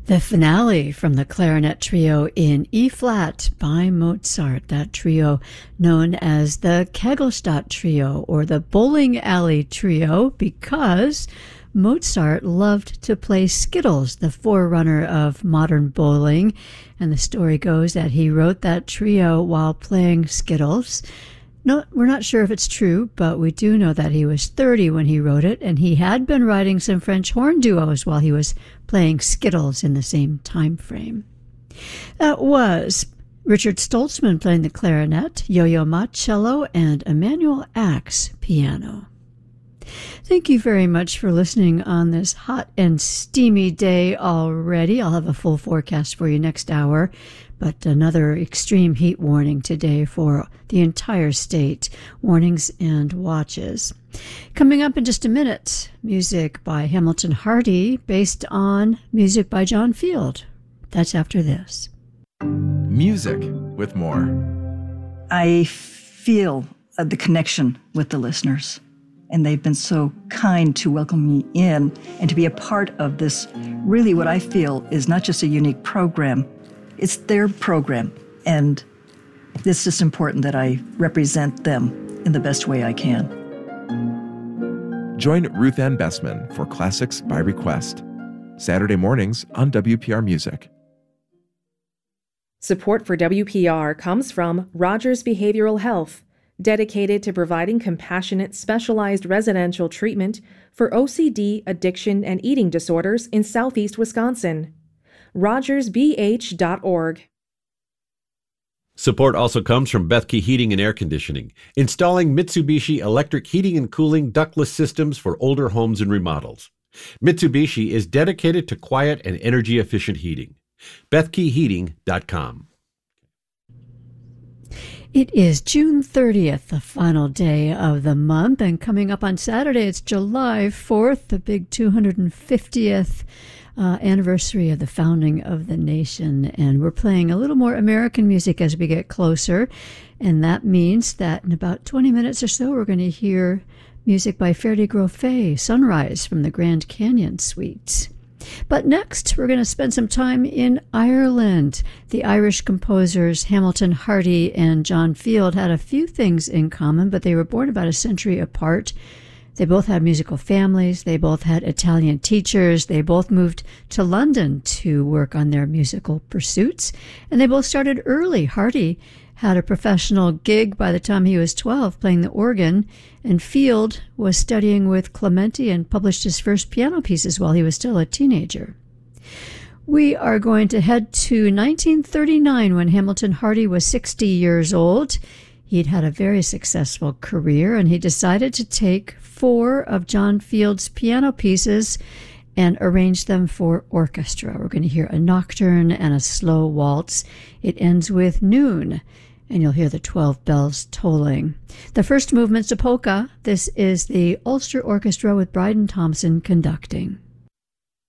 The finale from the clarinet trio in E-flat by Mozart, that trio known as the Kegelstadt Trio or the Bowling Alley Trio because Mozart loved to play skittles, the forerunner of modern bowling, and the story goes that he wrote that trio while playing skittles. No, we're not sure if it's true, but we do know that he was 30 when he wrote it, and he had been writing some French horn duos while he was playing skittles in the same time frame. That was Richard Stoltzman playing the clarinet, Yo-Yo Ma cello, and Emanuel Axe piano. Thank you very much for listening on this hot and steamy day already. I'll have a full forecast for you next hour, but another extreme heat warning today for the entire state. Warnings and watches. Coming up in just a minute, music by Hamilton Hardy based on music by John Field. That's after this. Music with more. I feel the connection with the listeners, and they've been so kind to welcome me in and to be a part of this, really what I feel is not just a unique program, it's their program, and it's just important that I represent them in the best way I can. Join Ruth Ann Bessman for Classics by Request, Saturday mornings on WPR Music. Support for WPR comes from Rogers Behavioral Health, dedicated to providing compassionate, specialized residential treatment for OCD, addiction, and eating disorders in Southeast Wisconsin. RogersBH.org. Support also comes from Bethke Heating and Air Conditioning, installing Mitsubishi electric heating and cooling ductless systems for older homes and remodels. Mitsubishi is dedicated to quiet and energy-efficient heating. BethkeHeating.com. It is June 30th, the final day of the month, and coming up on Saturday, it's July 4th, the big 250th anniversary of the founding of the nation. And we're playing a little more American music as we get closer, and that means that in about 20 minutes or so, we're going to hear music by Ferdi Grofé, Sunrise from the Grand Canyon Suite. But next, we're going to spend some time in Ireland. The Irish composers Hamilton Hardy and John Field had a few things in common, but they were born about a century apart. They both had musical families. They both had Italian teachers. They both moved to London to work on their musical pursuits. And they both started early. Hardy had a professional gig by the time he was 12 playing the organ, and Field was studying with Clementi and published his first piano pieces while he was still a teenager. We are going to head to 1939 when Hamilton Hardy was 60 years old. He'd had a very successful career, and he decided to take 4 of John Field's piano pieces and arrange them for orchestra. We're going to hear a nocturne and a slow waltz. It ends with Noon, and you'll hear the 12 bells tolling. The first movement's a polka. This is the Ulster Orchestra with Bryden Thompson conducting.